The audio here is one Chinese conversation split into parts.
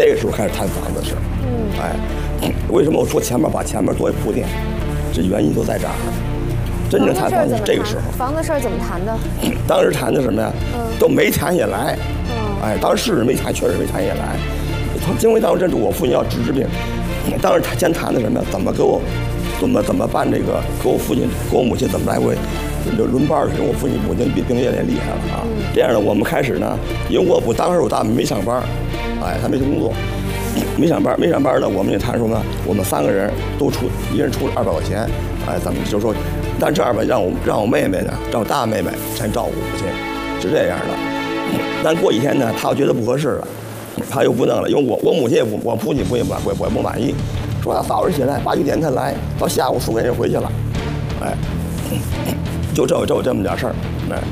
这个时候开始谈房子的事。为什么我说把前面作为铺垫？这原因都在这儿。真正谈房子是这个时候。 房子事儿怎么谈的？ 当时谈的什么呀？都没谈下来。当时没谈，确实没谈下来。因为当时我父亲要治病，当时他先谈的什么呀？怎么办这个？给我母亲怎么来回轮班去？我父亲母亲病越来越厉害了啊。这样呢，我们开始呢，因为当时我大妹没上班，他没工作。没上班呢，我们也谈说呢，我们3个人都一人出了200块钱，咱们就说，但这200让我妹妹呢，让我大妹妹先照顾母亲，是这样的。但过几天呢，她又觉得不合适了，她又不弄了，因为我母亲也不，我父亲也不满意，说他早上起来8、9点才来，到下午4、5点就回去了，就这么点事儿，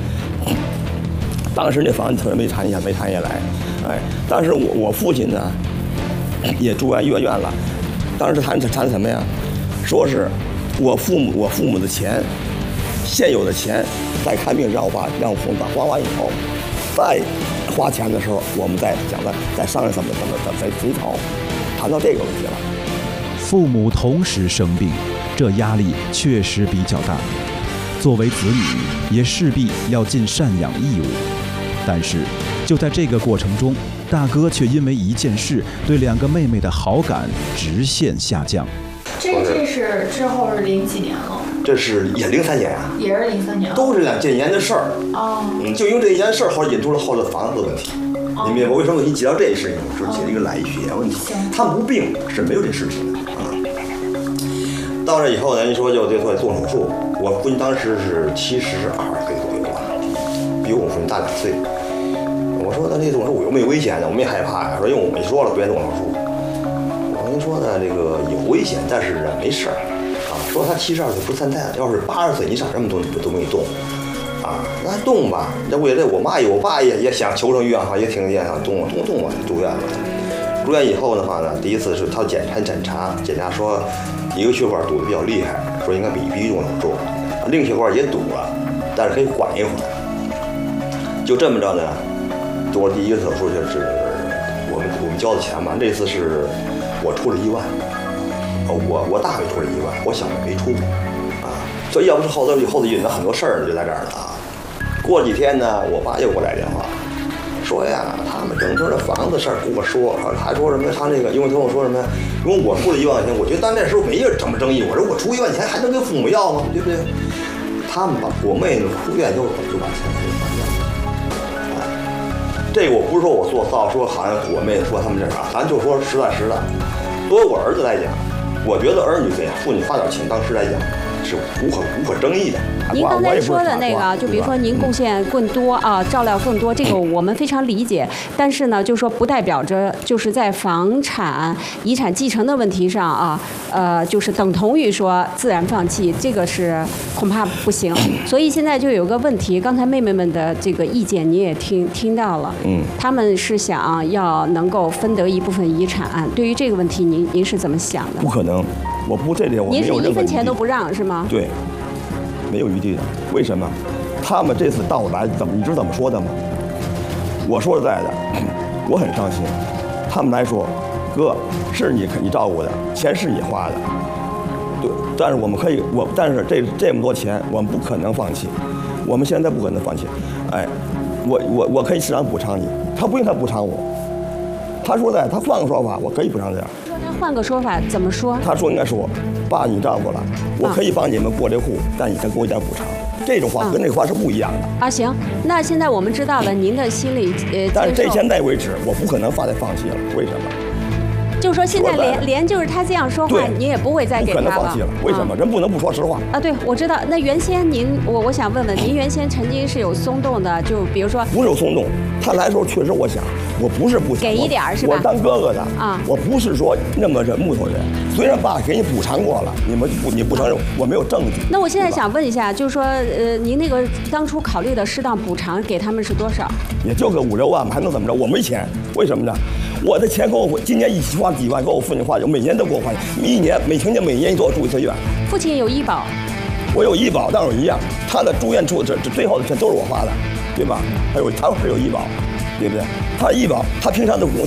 当时那房子特别没谈下来，当时我父亲呢。也住院了，当时谈什么呀？说是我父母的钱，现有的钱，在看病让我父母花完以后，再花钱的时候，我们再商量怎么追讨，谈到这个问题了。 父母同时生病，这压力确实比较大。作为子女，也势必要尽赡养义务，但是就在这个过程中。大哥却因为一件事对2个妹妹的好感直线下降。 这是之后是零几年了？ 这是也03年啊，也是 03年， 都是这年的事儿。就因为这一件事儿，后来引出了后来的房子的问题。你明白为什么我给你提到这事情？就是解一个来学问题。他们不病是没有这事情的啊。到这以后呢，人说就做手术。我父亲当时是72岁左右吧，比我父亲大2岁。我说那这动手术有没有危险呢？我没害怕呀。说因为我没说了别动手术。我跟您说呢，这个有危险，但是没事儿啊。说他72岁不三代，要是80岁以上，这么多都没动啊。那动吧，这为了我爸也想求成愿哈，也挺想动吧，住院了。住院以后的话呢，第一次是他检查说一个血管堵得比较厉害，说应该必须动手术。另血管也堵了，但是可以缓一缓。就这么着呢。做第一个手术就是我们交的钱嘛，这次是我出了1万，我大妹出了1万，我小妹没出啊，所以要不是后头引了很多事儿就在这儿了啊。过几天呢，我爸又给我来电话，说呀，他们整个的房子事儿跟我说，还说什么他那个，因为跟我说什么，因为我出了1万块钱，我觉得咱那时候没人这么争议，我说我出1万钱还能跟父母要吗？对不对？他们把我妹出院就把钱给还掉了。这个我不是说我做造，说好像我妹说他们这啥，咱就说实在的。作为我儿子来讲，我觉得儿女给父亲发点钱，当时来讲是无可争议的。 您刚才说的那个，就比如说您贡献更多啊，照料更多，这个我们非常理解。但是呢，就说不代表着就是在房产、遗产继承的问题上啊，就是等同于说自然放弃，这个是恐怕不行。所以现在就有个问题，刚才妹妹们的这个意见你也听到了，他们是想要能够分得一部分遗产。对于这个问题，您是怎么想的？ 不可能，我不这点我没有任何。 您是1分钱都不让是吗？ 对。没有余地的，为什么？他们这次到我来，你知道怎么说的吗？我说实在的，我很伤心。他们来说，哥，是你照顾的，钱是你花的，对，但是我们可以，但是这么多钱，我们不可能放弃，我们现在不可能放弃。我可以市场补偿你，他不用他补偿我，他说他换个说法，我可以补偿这样。 换个说法怎么说？ 他说应该说，爸你照顾了，我可以帮你们过这户，但你再给我一点补偿。这种话跟那话是不一样的啊。行，那现在我们知道了您的心理但是这现在为止，我不可能再放弃了。为什么？ 就是说现在连就是他这样说话，你也不会再给他了。 不可能放弃了，为什么？人不能不说实话啊。对，我知道。那原先我想问问您，原先曾经是有松动的，就比如说不是有松动，他来的时候确实我想，我不是不想给一点是吧？ 我当哥哥的啊，我不是说那么这木头人。虽然爸给你补偿过了，你不承认，我没有证据。 那我现在想问一下，就是说您那个当初考虑的适当补偿给他们是多少？ 也就个5、6万吧，还能怎么着？我没钱，为什么呢？我的钱给我今年一起花几万，给我父亲花，每年都给我花，每年你给我住1次院。 父亲有医保， 我有医保，但是一样，他的住院处这最后的钱都是我花的，对吧？他是有医保，对不对？他医保，他平常的